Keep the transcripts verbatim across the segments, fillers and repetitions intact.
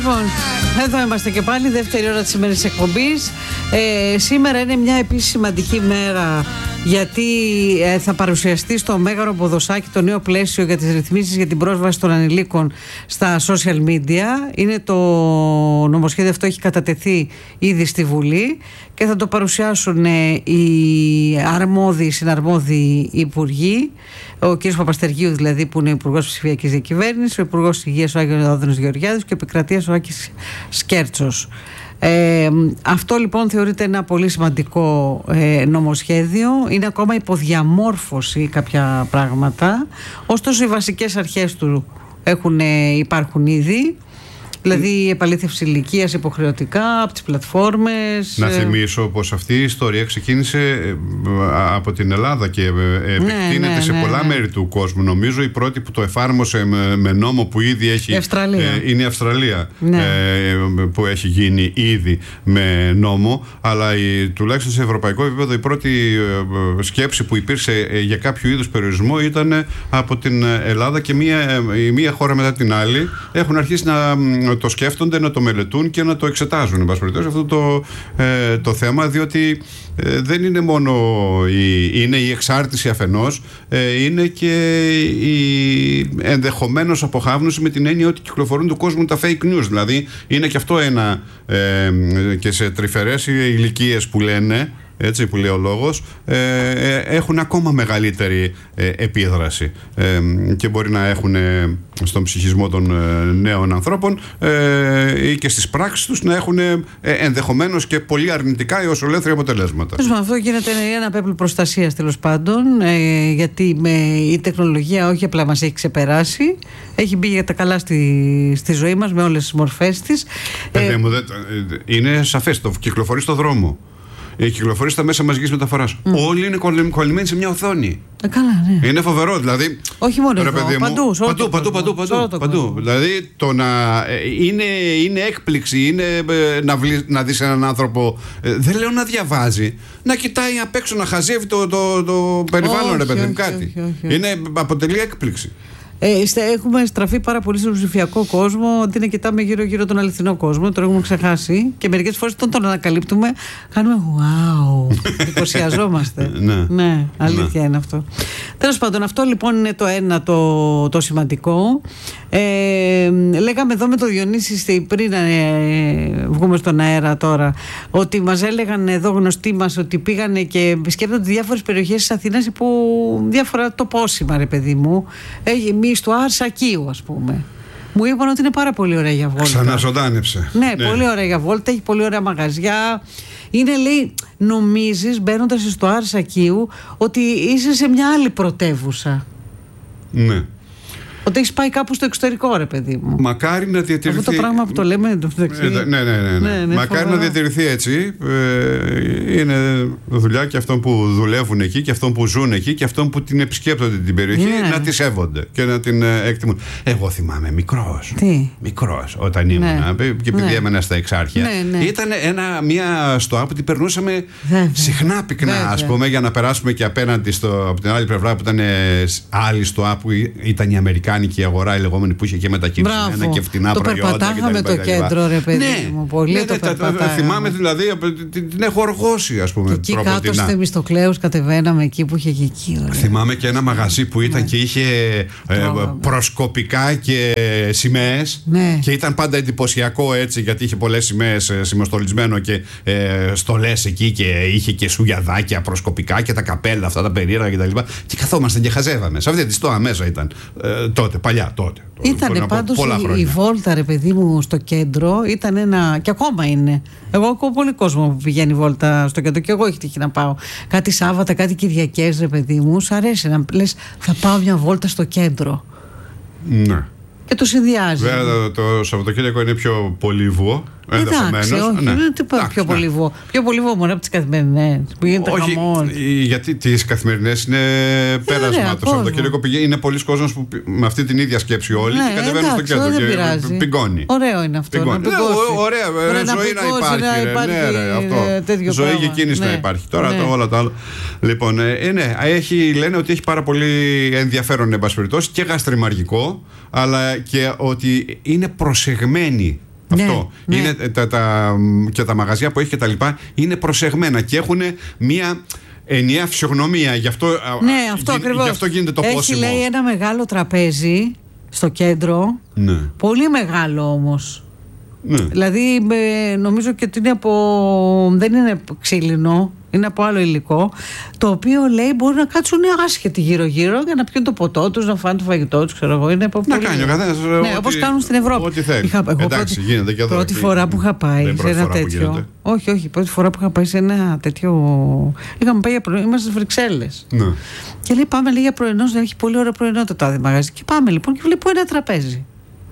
Λοιπόν, εδώ είμαστε και πάλι, δεύτερη ώρα της σημερινής εκπομπής. Ε, σήμερα είναι μια επίσης σημαντική μέρα, γιατί ε, θα παρουσιαστεί στο Μέγαρο Ποδοσάκι το νέο πλαίσιο για τις ρυθμίσεις για την πρόσβαση των ανηλίκων στα social media. Είναι το νομοσχέδιο αυτό, έχει κατατεθεί ήδη στη Βουλή και θα το παρουσιάσουν ε, οι αρμόδιοι, συναρμόδιοι υπουργοί. Ο κ. Παπαστεργίου, δηλαδή, που είναι Υπουργός Ψηφιακής Διακυβέρνησης, ο Υπουργός Υγείας ο Άγγελος Γεωργιάδης και ο Επικρατείας ο Άκης Σκέρτσος. Ε, αυτό λοιπόν θεωρείται ένα πολύ σημαντικό ε, νομοσχέδιο. Είναι ακόμα υποδιαμόρφωση κάποια πράγματα. Ωστόσο οι βασικές αρχές του έχουν, ε, υπάρχουν ήδη. Δηλαδή η επαλήθευση ηλικίας υποχρεωτικά από τις πλατφόρμες. Να θυμίσω πως αυτή η ιστορία ξεκίνησε από την Ελλάδα και επεκτείνεται ναι, ναι, σε πολλά ναι. μέρη του κόσμου. Νομίζω η πρώτη που το εφάρμοσε με, με νόμο που ήδη έχει, η Αυστραλία. Ε, είναι η Αυστραλία ναι. ε, που έχει γίνει ήδη με νόμο. Αλλά η, τουλάχιστον σε ευρωπαϊκό επίπεδο η πρώτη ε, σκέψη που υπήρξε ε, για κάποιο είδους περιορισμό ήταν από την Ελλάδα, και μία, η μία χώρα μετά την άλλη έχουν αρχίσει να το σκέφτονται, να το μελετούν και να το εξετάζουν, εν πάση περιπτώσει, αυτό το, ε, το θέμα, διότι ε, δεν είναι μόνο η, είναι η εξάρτηση αφενός, ε, είναι και η ενδεχομένως αποχάβνωση, με την έννοια ότι κυκλοφορούν του κόσμου τα fake news. Δηλαδή είναι και αυτό ένα ε, και σε τρυφερές ηλικίες που λένε, έτσι που λέει ο λόγος, ε, ε, έχουν ακόμα μεγαλύτερη ε, επίδραση ε, και μπορεί να έχουν ε, στον ψυχισμό των ε, νέων ανθρώπων ε, ή και στις πράξεις τους να έχουν ε, ενδεχομένως και πολύ αρνητικά έως ολέθρια αποτελέσματα. Αυτό γίνεται ένα πέπλο προστασίας, τέλος πάντων, ε, γιατί με η τεχνολογία όχι απλά μας έχει ξεπεράσει, έχει μπει για τα καλά στη, στη ζωή μας με όλες τις μορφές της. Ε, μου, δε, είναι σαφές, το κυκλοφορεί στο δρόμο. Κυκλοφορεί στα μέσα μαζικής μεταφοράς. Mm. Όλοι είναι κολλημένοι σε μια οθόνη. Ε, καλά, ναι. Είναι φοβερό, δηλαδή. Όχι μόνο εδώ, παιδί μου, παντού, παντού, παντού, παντού, παντού, παντού. Δηλαδή το να είναι, είναι έκπληξη, είναι να, βλ, να δεις έναν άνθρωπο, δεν λέω να διαβάζει, να κοιτάει απ' έξω, να χαζεύει το, το, το περιβάλλον, ρε παιδί μου, κάτι. Όχι, όχι, όχι. Είναι, αποτελεί έκπληξη. Ε, έχουμε στραφεί πάρα πολύ στον ψηφιακό κόσμο, αντί να κοιτάμε γύρω-γύρω τον αληθινό κόσμο. Τον έχουμε ξεχάσει και μερικές φορές τον, τον ανακαλύπτουμε. Κάνουμε wow, εντυπωσιαζόμαστε. ναι. ναι, αλήθεια ναι. είναι αυτό. Τέλος πάντων, αυτό λοιπόν είναι το ένα το, το σημαντικό. Ε, λέγαμε εδώ με το Διονύση πριν ε, βγούμε στον αέρα τώρα, ότι μας έλεγαν εδώ γνωστοί μας ότι πήγανε και επισκέπτονται διάφορες περιοχές της Αθήνας που διάφορα τοπόσημα, ρε παιδί μου. Εμείς στο Αρσακίου, ας πούμε. Μου είπαν ότι είναι πάρα πολύ ωραία για βόλτα. Ξαναζωντάνεψε. Ναι, ναι, πολύ ωραία για βόλτα, έχει πολύ ωραία μαγαζιά. Είναι, λέει, νομίζεις μπαίνοντας στο Αρσακίου ότι είσαι σε μια άλλη πρωτεύουσα. Ναι. Ότι έχει πάει κάπου στο εξωτερικό, ρε παιδί μου. Μακάρι να διατηρηθεί. Αυτό το πράγμα που το λέμε εντωμεταξύ. Ε, ναι, ναι, ναι, ναι. ναι, ναι Μακάρι φοβερά. να διατηρηθεί έτσι. Ε, είναι δουλειά και αυτών που δουλεύουν εκεί και αυτών που ζουν εκεί και αυτών που την επισκέπτονται την περιοχή, yeah. να τη σέβονται και να την ε, εκτιμούν. Εγώ θυμάμαι μικρός. Τι? Μικρός όταν ήμουν ναι. και επειδή ναι. έμενα στα Εξάρχεια. Ναι, ναι. Ήταν ένα, μια στοά που την περνούσαμε Βέβαια. συχνά πυκνά, ας πούμε, για να περάσουμε και απέναντι στο, από την άλλη πλευρά που ήταν άλλη στοά που ήταν η Αμερικάνικη. Η αγορά, η λεγόμενη, που είχε και μετακινημένα και φτηνά το προϊόντα. Το περπατάγαμε το κέντρο, ρε παιδί ναι, μου. Πολύ ναι, το περπατάγαμε. Θυμάμαι δηλαδή, την έχω οργώσει, ας πούμε. Και εκεί κάτω στη Θεμιστοκλέους κατεβαίναμε εκεί που είχε και εκεί. Ωραία. Θυμάμαι και ένα μαγαζί που ήταν ναι. και είχε ε, προσκοπικά και σημαίες. Ναι. Και ήταν πάντα εντυπωσιακό έτσι, γιατί είχε πολλές σημαίες ε, σημοστολισμένο και ε, στολές εκεί και είχε και σουγιαδάκια προσκοπικά και τα καπέλα αυτά τα περίεργα κτλ. Και, και καθόμασταν και χαζεύαμε. Σε αυτή τη στοά μέσα ήταν. Ε, τότε, παλιά, τότε. Ήτανε πάντως η, η βόλτα, ρε παιδί μου, στο κέντρο. Ήταν ένα. Και ακόμα είναι. Εγώ ακούω πολύ κόσμο που πηγαίνει βόλτα στο κέντρο. Και εγώ έχει τύχει να πάω. Κάτι Σάββατα, κάτι Κυριακές, ρε παιδί μου. Σ' αρέσει να λες, θα πάω μια βόλτα στο κέντρο. Ναι. Και το συνδυάζει. Βέβαια το, το Σαββατοκύριακο είναι πιο πολύβουο. Εντάξει, όχι, ναι. δεν το πιο πολύβουο. Ναι. Πιο πολύβουο μόνο από τις καθημερινές που γίνεται όχι, χαμός. Γιατί τις καθημερινές είναι πέρασμα. Το Σαββατοκύριακο είναι πολλοί κόσμος που με αυτή την ίδια σκέψη όλοι ναι, και κατεβαίνουν στο κέντρο και πιγκώνει. Ωραίο είναι αυτό. Πιγκώνει. Ναι, ωραία, ρε, ζωή να υπάρχει. Να υπάρχει ναι, ρε, αυτό. Ζωή και κίνηση ναι. να υπάρχει. Τώρα ναι. το, όλα τα άλλα. Λοιπόν, ε, ναι, έχει, λένε ότι έχει πάρα πολύ ενδιαφέρον, εν πάση περιπτώσει, και γαστριμαργικό, αλλά και ότι είναι προσεγμένη Αυτό. Ναι, είναι ναι. Τα, τα, και τα μαγαζιά που έχει και τα λοιπά είναι προσεγμένα και έχουν μία ενιαία φυσιογνωμία. Γι' αυτό, ναι, αυτό ακριβώς. Γι' αυτό γίνεται το έχει, πόσιμο. Έχει, λέει, ένα μεγάλο τραπέζι στο κέντρο. Ναι. Πολύ μεγάλο όμως. Ναι. Δηλαδή ε, νομίζω και ότι είναι από... δεν είναι ξύλινο, είναι από άλλο υλικό, το οποίο λέει μπορεί να κάτσουν άσχετοι γύρω-γύρω για να πιούν το ποτό τους, να φάνε το φαγητό τους, ξέρω εγώ. Είναι από Να πολύ... κάνει ο καθένας. Ναι, όπως κάνουν στην Ευρώπη. Ό,τι θέλει. Είχα, εγώ Εντάξει, πρώτη, γίνεται και εδώ. Πρώτη φορά που είχα πάει σε ένα τέτοιο. Όχι, όχι, πρώτη φορά που είχα πάει σε ένα τέτοιο. Είχαμε πάει για πρωινό, είμαστε στις Βρυξέλλες. Ναι. Και λέει πάμε λέει, για πρωινό, να έχει πολύ ωραίο πρωινό το τάδε μαγαζί. Και πάμε λοιπόν και βλέπω ένα τραπέζι.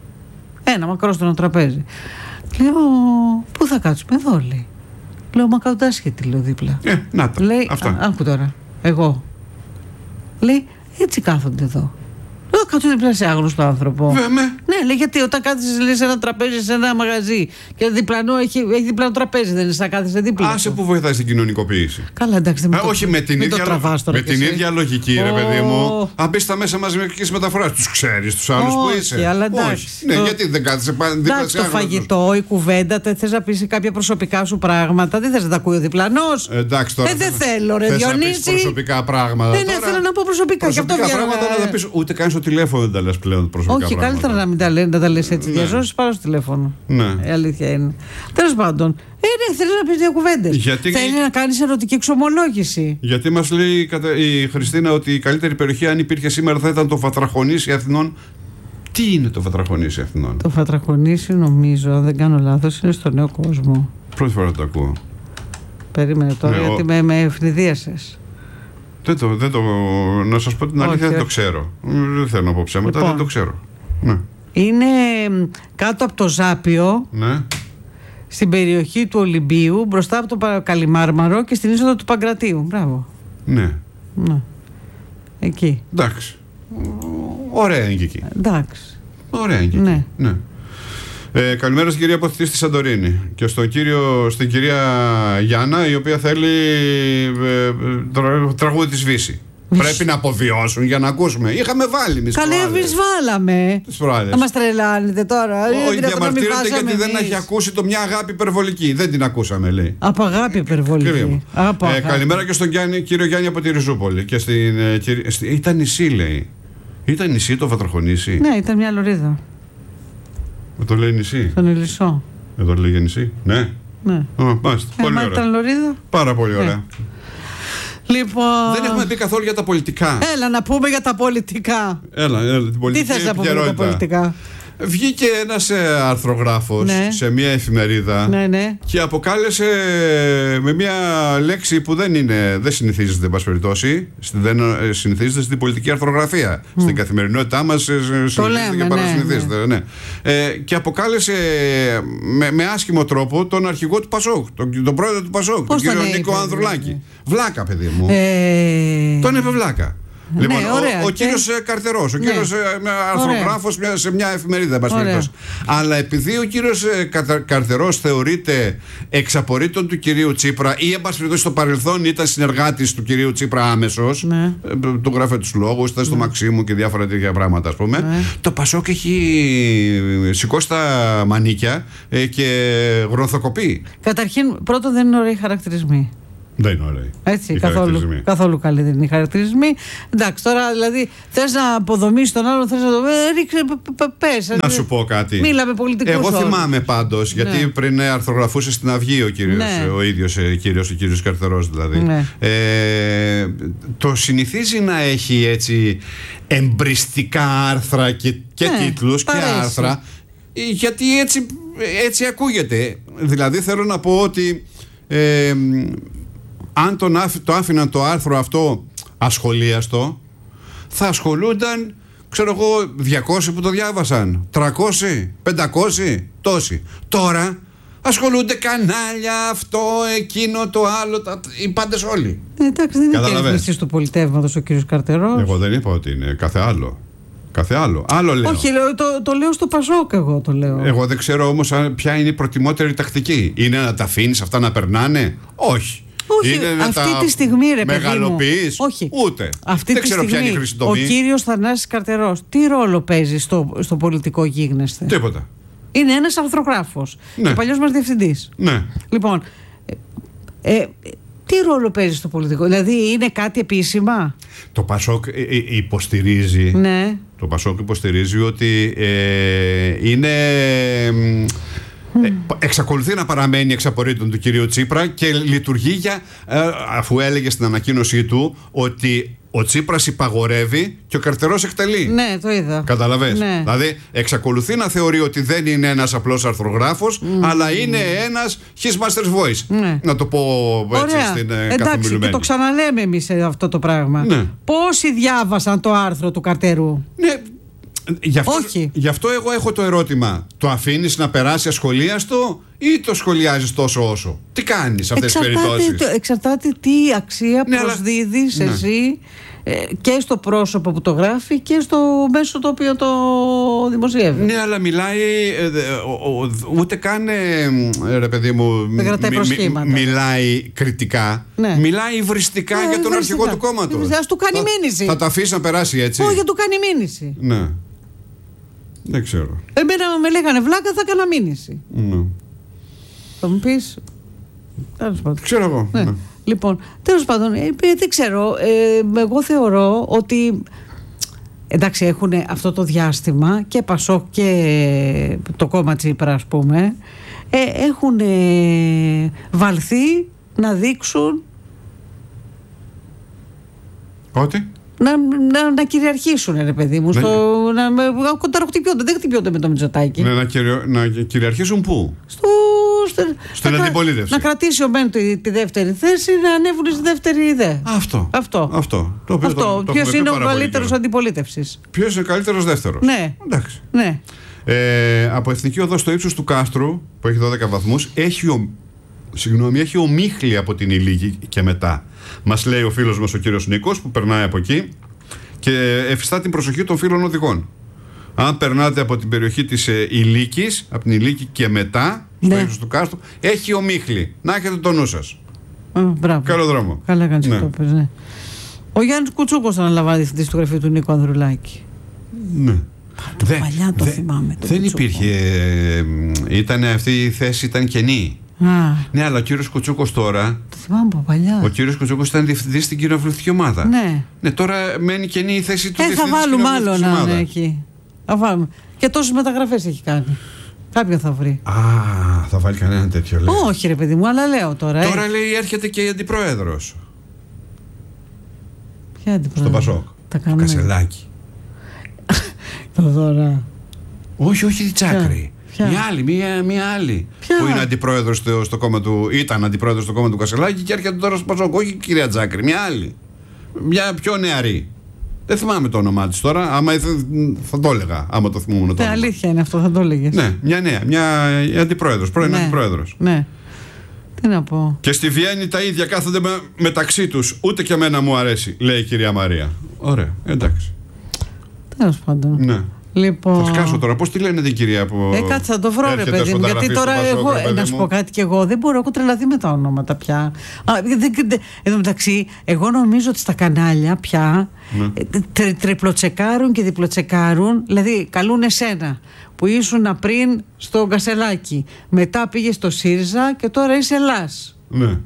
Ένα μακρόστονο τραπέζι. Λέω, πού θα κάτσουμε εδώ, λέει. Λέω, μα κάτω άσχετη, λέω δίπλα. Ε, να τα. Λέει, Αυτά. α, άκου τώρα, εγώ. Λέει, έτσι κάθονται εδώ. Λέω, κάτω δίπλα σε άγνωστο άνθρωπο. Βέβαια. Ναι, λέει, γιατί όταν κάθεσαι σε ένα τραπέζι, σε ένα μαγαζί και διπλανό έχει, έχει διπλανό τραπέζι, δεν είναι σαν κάθεσαι δίπλα. Άσε που βοηθάει στην κοινωνικοποίηση. Καλά, εντάξει, δεν Ε, όχι με την, ίδια, τώρα με την ίδια λογική, ρε oh. παιδί μου. Αν μπει στα μέσα μαζικής μεταφοράς, τους ξέρεις τους άλλους oh, που είσαι. Αλλά εντάξει, όχι. Ναι, το... γιατί δεν κάθεσαι δίπλα εντάξει, σε το άγνωστους. φαγητό, η κουβέντα, θες να πεις κάποια προσωπικά σου πράγματα, δεν θες να τα ακούει ο διπλανός. Ε, εντάξει, τώρα. Ε, δεν θέλω, ρε Διονύση. Προσωπικά πράγματα. Δεν ήθελα να πω προσωπικά. Προσωπικά πράγματα να τα πεις, ούτε καν στο τηλέφωνο δεν τα λες πλέον προσωπικά. Όχι, πράγματα. καλύτερα να μην τα, λέ, να τα λες έτσι. Ναι. Διαζώσεις πάρω στο τηλέφωνο. Ναι. Η αλήθεια είναι. Τέλος πάντων. Ε, ναι, θέλεις να πεις δύο κουβέντες. Γιατί... Θέλει να κάνεις ερωτική εξομολόγηση. Γιατί μας λέει η Χριστίνα ότι η καλύτερη περιοχή, αν υπήρχε σήμερα, θα ήταν το Βατραχονήσι Αθηνών. Τι είναι το Βατραχονήσι Αθηνών? Το Βατραχονήσι, νομίζω, αν δεν κάνω λάθος, είναι στο Νέο Κόσμο. Πρώτη φορά το ακούω. Περίμενε τώρα, ναι, γιατί ο... με, με ευνηδίασες. Δεν το, δεν το, να σας πω την αλήθεια, όχι, δεν όχι. το ξέρω. Δεν θέλω να πω ψέματα, λοιπόν, δεν το ξέρω. Ναι. Είναι κάτω από το Ζάπιο, ναι. στην περιοχή του Ολυμπίου, μπροστά από το Καλιμάρμαρο και στην είσοδο του Παγκρατίου. Μπράβο. Ναι. ναι. Εκεί. Εντάξει. Ωραία είναι και εκεί. Εντάξει. Ωραία είναι και ναι. εκεί. Ναι. Ε, καλημέρα στην κυρία Αποθητή στη Σαντορίνη και στον κύριο, στην κυρία Γιάννα, η οποία θέλει ε, τρα, τραγούδι της Βύση. Πρέπει να αποβιώσουν για να ακούσουμε. Είχαμε βάλει εμείς. Καλέ, εμείς βάλαμε. Τις προάλλες. Να μας τρελάνετε τώρα. Όχι, διαμαρτύρεται γιατί δεν έχει ακούσει το μια αγάπη υπερβολική. Δεν την ακούσαμε, λέει. Από αγάπη υπερβολική. Από ε, αγάπη. Καλημέρα και στον Γιάννη, κύριο Γιάννη από τη Ριζούπολη. Και στην, ε, κυρί... στη... Ήταν νησί, λέει. Ήταν νησί το Βατραχονήσι. Ναι, ήταν μια λωρίδα. Με το λέει νησί. Στον Ηλισσό. Εδώ λέγε νησί. Ναι. Ναι. Oh, μάλιστα. Ε, πολύ ωραία. Ήταν λωρίδα. Πάρα πολύ ωραία. Ναι. Λοιπόν... Δεν έχουμε πει καθόλου για τα πολιτικά. Έλα να πούμε για τα πολιτικά. Έλα, έλα την πολιτική. Τι θες να πούμε για τα πολιτικά? Βγήκε ένας αρθρογράφος, ναι, σε μια εφημερίδα, ναι, ναι, και αποκάλεσε με μια λέξη που δεν είναι, δεν συνηθίζεται, εν πάση περιπτώσει, δεν συνηθίζεται στην πολιτική αρθρογραφία. Mm. Στην καθημερινότητά μας συνηθίζεται και παρασυνηθίζεται. Ναι, ναι. Ναι. Ε, και αποκάλεσε με, με άσχημο τρόπο τον αρχηγό του Πασόκ, τον, τον πρόεδρο του Πασόκ, πώς τον κύριο τον Νίκο Ανδρουλάκη. Ναι. Βλάκα, παιδί μου. Ε... Τον είπε βλάκα. Λοιπόν, ναι, ωραία, ο, ο κύριος και... Καρτερός, ο ναι, κύριος αρθρογράφος σε μια εφημερίδα, αλλά επειδή ο κύριος Καρτερός θεωρείται εξαπορρίτων του κυρίου Τσίπρα ή εν πάση περιπτώσει στο παρελθόν ήταν συνεργάτης του κυρίου Τσίπρα άμεσος, ναι, του γράφε τους λόγους, ήταν στο ναι, Μαξίμου και διάφορα τέτοια πράγματα, ας πούμε, ναι, το Πασόκ έχει σηκώσει τα μανίκια και γροθοκοπεί. Καταρχήν, πρώτον δεν είναι ωραίοι χαρακτηρισμοί. Δεν είναι ωραία. Έτσι, καθόλου, καθόλου καλή δεν είναι οι χαρακτηρισμοί. Εντάξει, τώρα δηλαδή θες να αποδομήσεις τον άλλον, θες να το ρίξε, πες. Να σου πω κάτι. Μίλα με πολιτικούς. Εγώ θυμάμαι πάντως, γιατί ναι, πριν αρθρογραφούσε στην Αυγή ο κύριος, ναι, ο ίδιος κύριος, ο κύριος Καρτερός δηλαδή. Ναι. Ε, το συνηθίζει να έχει έτσι εμπριστικά άρθρα και, και ναι, τίτλους και άρθρα, γιατί έτσι, έτσι ακούγεται. Δηλαδή θέλω να πω ότι ε, αν τον άφη, το άφηναν το άρθρο αυτό ασχολίαστο, θα ασχολούνταν, ξέρω εγώ, διακόσιοι που το διάβασαν, τριακόσιοι, πεντακόσιοι, τόσοι. Τώρα ασχολούνται κανάλια, αυτό, εκείνο, το άλλο, τα, οι πάντες όλοι. Ε, εντάξει, δεν είναι ρυθμιστής του πολιτεύματος ο κύριος Καρτερός. Εγώ δεν είπα ότι είναι, κάθε άλλο. Κάθε άλλο. Άλλο λέω. Όχι, το, το λέω στο Πασόκ, εγώ το λέω. Εγώ δεν ξέρω όμως ποια είναι η προτιμότερη τακτική. Είναι να τα αφήνεις αυτά να περνάνε? Όχι. Όχι, είναι αυτή τα τη στιγμή, ρε παιδί μου. Μεγαλοποιείς? Όχι. Ούτε. Αυτή δεν τη ξέρω στιγμή, ποια είναι η χρυσή τομή. Ο κύριος Θανάσης Καρτερός τι ρόλο παίζει στο, στο πολιτικό γίγνεσθε? Τίποτα. Είναι ένας αρθρογράφος. Ναι. Και παλιός μας διευθυντής. Ναι. Λοιπόν, ε, ε, τι ρόλο παίζει στο πολιτικό, δηλαδή είναι κάτι επίσημα? Το Πασόκ ε, ε, υποστηρίζει. Ναι. Το Πασόκ υποστηρίζει ότι ε, είναι. Ε, εξακολουθεί να παραμένει εξ απορρίτων του κυρίου Τσίπρα και λειτουργεί για, ε, αφού έλεγε στην ανακοίνωσή του ότι ο Τσίπρας υπαγορεύει και ο καρτερός εκτελεί. Ναι, το είδα. Καταλαβες. Ναι. Δηλαδή εξακολουθεί να θεωρεί ότι δεν είναι ένας απλός αρθρογράφος, mm. αλλά είναι ένας his master's voice. Ναι. Να το πω έτσι. Ωραία. Στην ε, Εντάξει, και το ξαναλέμε εμείς αυτό το πράγμα. Ναι. Πόσοι διάβασαν το άρθρο του καρτερού? Ναι. Γι' αυτό, Όχι. γι' αυτό εγώ έχω το ερώτημα. Το αφήνεις να περάσει ασχολίαστο ή το σχολιάζεις τόσο όσο? Τι κάνεις σε αυτές τις περιπτώσεις? Εξαρτάται τι αξία ναι, προσδίδεις αλλά... εσύ ναι. ε, και στο πρόσωπο που το γράφει και στο μέσο το οποίο το δημοσιεύει. Ναι, αλλά μιλάει ε, ο, ο, ούτε καν ε, ρε παιδί μου δεν κρατάει προσχήματα. Μι, μιλάει κριτικά. Ναι. Μιλάει υβριστικά ναι, για τον αρχηγό του κόμματος. Ας του κάνει θα, μήνυση. Θα το αφήσει να περάσει έτσι? Όχι, του κάνει μήνυση. Ναι. Δεν ξέρω. Εμένα με λέγανε βλάκα, θα έκανα μήνυση. Ναι. Θα μου πεις. Τέλος πάντων. Ξέρω εγώ. Ναι. Ναι. Λοιπόν, τέλος πάντων, ε, δεν ξέρω. Ε, εγώ θεωρώ ότι. Εντάξει, έχουν αυτό το διάστημα και Πασόκ και το κόμμα Τσίπρα, ας πούμε, ε, έχουν ε, βαλθεί να δείξουν. Ότι? Να, να, να κυριαρχήσουν, ρε παιδί μου. Ναι. Στο, να, να χτυπιόνται. Δεν χτυπιόνται με το Μητσοτάκη. Ναι, να, κυριο, να κυριαρχήσουν πού? Στο, στο, Στην να, αντιπολίτευση. Να κρατήσει ο Μπεν τη, τη δεύτερη θέση, να ανέβουν στη δεύτερη ιδέα. Αυτό. Αυτό. Αυτό. Το οποίο Αυτό. Ποιος είναι ο καλύτερος αντιπολίτευσης? Ποιος είναι ο καλύτερος δεύτερος? Ναι. Εντάξει. Ναι. Ε, από Εθνική Οδό στο ύψος του Κάστρου, που έχει δώδεκα βαθμούς, έχει, ο, συγγνώμη, έχει ομίχλη από την Ηλίκη και μετά. Μας λέει ο φίλος μας ο κύριος Νίκος που περνάει από εκεί και εφιστά την προσοχή των φίλων οδηγών. Αν περνάτε από την περιοχή της ε, Ηλίκης, από την Ηλίκη και μετά, στο ναι. ύψος του Κάστρου, έχει ομίχλη. Να έχετε το νου σας. Α, μπράβο. Καλό δρόμο. Καλά κάνεις ναι. αυτό που πες, ναι. Ο Γιάννης Κουτσούκος αναλαμβάνει διευθυντής του γραφείου του Νίκου Ανδρουλάκη. Ναι. Δε, παλιά το δε, θυμάμαι. Το δεν Κουτσούκο. υπήρχε. Ε, ήταν αυτή η θέση, ήταν κενή. Α. Ναι, αλλά ο κύριος Κουτσούκος τώρα. Το θυμάμαι από παλιά. Ο κύριος Κουτσούκος ήταν διευθυντής στην κοινοβουλευτική ομάδα. Ναι. Ναι, τώρα μένει κενή η θέση του ε, διευθυντή. Θα βάλουμε άλλο να είναι εκεί. Θα βάλουμε. Και τόσες μεταγραφές έχει κάνει. Κάποιον θα βρει. Α, θα βάλει κανένα τέτοιο, λέει. Όχι, ρε παιδί μου, αλλά λέω τώρα. Τώρα ε. λέει έρχεται και η αντιπρόεδρος. Ποια αντιπρόεδρος? Στο Πασόκ. Τα κάνουμε. Κασελάκη. Θοδωρά. Όχι, όχι η Τσάκρη. Ποια? Μια άλλη, μια, μια άλλη. Ποια? Που είναι αντιπρόεδρος στο, στο κόμμα του, ήταν αντιπρόεδρος στο κόμμα του Κασελάκη και έρχεται τώρα στο Πασόκ. Όχι η κυρία Τσάκρη, μια άλλη. Μια πιο νεαρή. Δεν θυμάμαι το όνομά της τώρα. Άμα θα το έλεγα, άμα το θυμούμουν το όνομα. Αλήθεια είναι αυτό, θα το έλεγες. Ναι, μια νέα, μια αντιπρόεδρος, πρώην ναι. αντιπρόεδρος. Ναι. Τι να πω. Και στη Βιέννη τα ίδια κάθονται με, μεταξύ τους. Ούτε και εμένα μου αρέσει, λέει η κυρία Μαρία. Ωραία, εντάξει. Τέλος πάντων. Ναι. Λοιπόν... Θα σκάσω τώρα. Πώς τη λένε την κυρία που. Ε, κάτι θα το βρω, ρε παιδί μου. Γιατί τώρα Πασόκ, εγώ. παιδί να σου μου. πω κάτι κι εγώ. Δεν μπορώ. Έχω τρελαθεί με τα ονόματα πια. Α, δε, δε, δε, εν τω μεταξύ, εγώ νομίζω ότι στα κανάλια πια ναι. τρι, τριπλοτσεκάρουν και διπλοτσεκάρουν. Δηλαδή, καλούν εσένα που ήσουν πριν στο Κασελάκι. Μετά πήγε στο ΣΥΡΙΖΑ και τώρα είσαι Ελλάς. Ναι.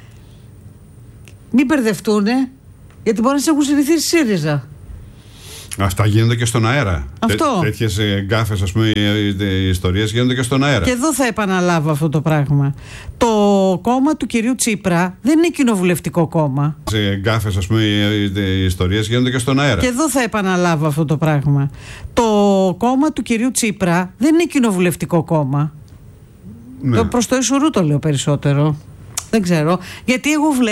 Μην μπερδευτούνε, γιατί μπορεί να σε έχουν συνηθίσει ΣΥΡΙΖΑ. Αυτά γίνονται και στον αέρα. Αυτό. Τέ, τέτοιες γκάφες, ας πούμε, οι ιστορίες γίνονται και στον αέρα. Και εδώ θα επαναλάβω αυτό το πράγμα. Το κόμμα του κυρίου Τσίπρα δεν είναι κοινοβουλευτικό κόμμα. Γκάφες, ας πούμε, οι ιστορίες γίνονται και στον αέρα. Και εδώ θα επαναλάβω αυτό το πράγμα. Το κόμμα του κυρίου Τσίπρα δεν είναι κοινοβουλευτικό κόμμα. Ναι. Προς το Ισουρού το λέω περισσότερο. Δεν ξέρω. Γιατί εγώ βλέπω.